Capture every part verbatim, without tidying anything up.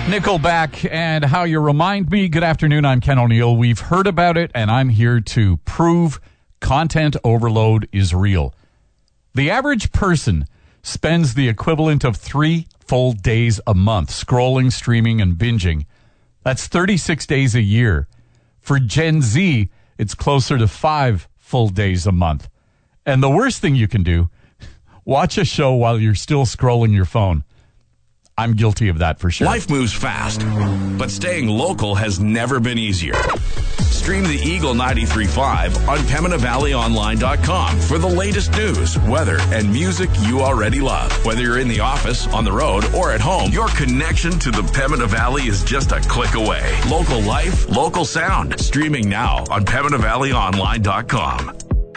Nickelback and How You Remind Me. Good afternoon, I'm Ken O'Neill. We've heard about it, and I'm here to prove content overload is real. The average person spends the equivalent of three full days a month scrolling, streaming, and binging. That's thirty-six days a year. For Gen Z, it's closer to five full days a month. And the worst thing you can do, watch a show while you're still scrolling your phone. I'm guilty of that for sure. Life moves fast, but staying local has never been easier. Stream the Eagle ninety-three point five on Pembina Valley Online dot com for the latest news, weather, and music you already love. Whether you're in the office, on the road, or at home, your connection to the Pembina Valley is just a click away. Local life, local sound. Streaming now on Pembina Valley Online dot com.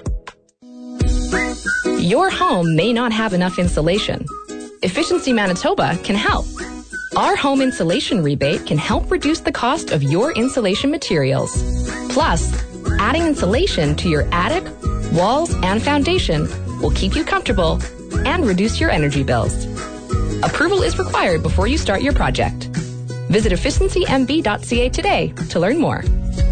Your home may not have enough insulation. Efficiency Manitoba can help. Our home insulation rebate can help reduce the cost of your insulation materials. Plus, adding insulation to your attic, walls, and foundation will keep you comfortable and reduce your energy bills. Approval is required before you start your project. Visit efficiency m b dot c a today to learn more.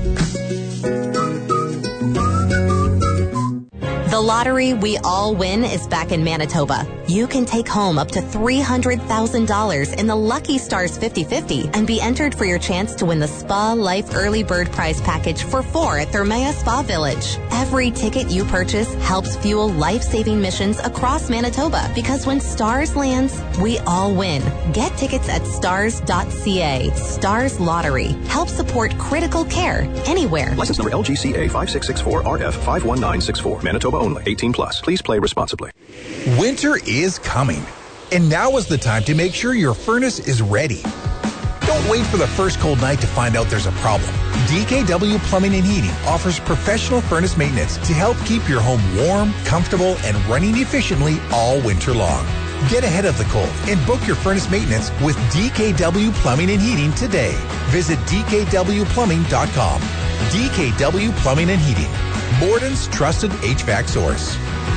The lottery we all win is back in Manitoba. You can take home up to three hundred thousand dollars in the Lucky Stars fifty fifty and be entered for your chance to win the Spa Life Early Bird Prize Package for four at Thermea Spa Village. Every ticket you purchase helps fuel life-saving missions across Manitoba, because when Stars lands, we all win. Get tickets at stars dot c a. Stars Lottery. Help support critical care anywhere. License number L G C A five six six four R F five one nine six four. Manitoba only. eighteen plus. Please play responsibly. Winter is coming, and now is the time to make sure your furnace is ready. Don't wait for the first cold night to find out there's a problem. D K W Plumbing and Heating offers professional furnace maintenance to help keep your home warm, comfortable, and running efficiently all winter long. Get ahead of the cold and book your furnace maintenance with D K W Plumbing and Heating today. Visit d k w plumbing dot com. D K W Plumbing and Heating, Borden's trusted H V A C source.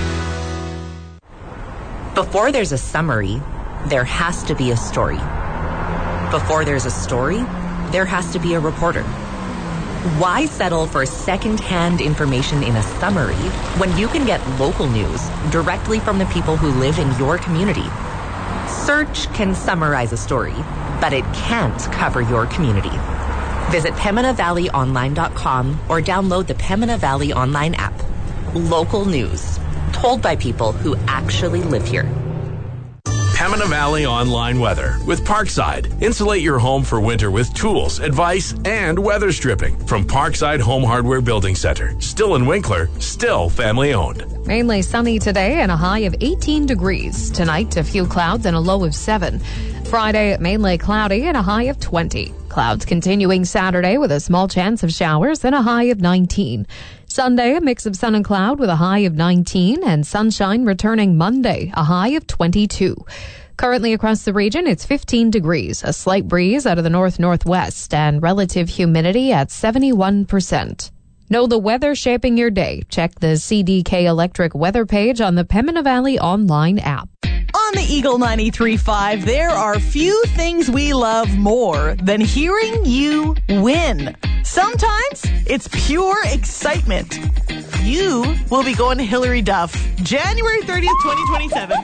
Before there's a summary, there has to be a story. Before there's a story, there has to be a reporter. Why settle for second-hand information in a summary when you can get local news directly from the people who live in your community? Search can summarize a story, but it can't cover your community. Visit Pembina Valley Online dot com or download the Pembina Valley Online app. Local news, told by people who actually live here. Pembina Valley Online Weather with Parkside. Insulate your home for winter with tools, advice, and weather stripping from Parkside Home Hardware Building Center. Still in Winkler, still family owned. Mainly sunny today and a high of eighteen degrees. Tonight, a few clouds and a low of seven. Friday, mainly cloudy and a high of twenty. Clouds continuing Saturday with a small chance of showers and a high of nineteen. Sunday, a mix of sun and cloud with a high of nineteen, and sunshine returning Monday, a high of twenty-two. Currently across the region, it's fifteen degrees, a slight breeze out of the north-northwest, and relative humidity at seventy-one percent. Know the weather shaping your day. Check the C D K Electric weather page on the Pembina Valley Online app. On the Eagle ninety-three point five, there are few things we love more than hearing you win. Sometimes it's pure excitement. You will be going to Hilary Duff January thirtieth, twenty twenty-seven.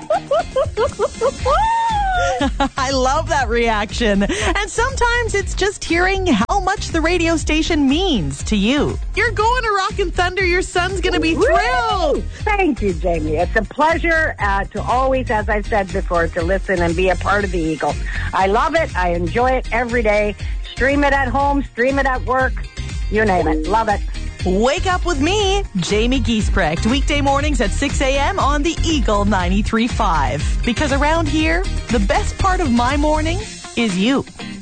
I love that reaction. And sometimes it's just hearing how much the radio station means to you. You're going to Rockin' Thunder. Your son's going to be thrilled. Woo! Thank you, Jamie. It's a pleasure uh, to always, as I said before, to listen and be a part of the Eagle. I love it. I enjoy it every day. Stream it at home, stream it at work, you name it. Love it. Wake up with me, Jamie Giesbrecht, weekday mornings at six a.m. on the Eagle ninety-three point five. Because around here, the best part of my morning is you.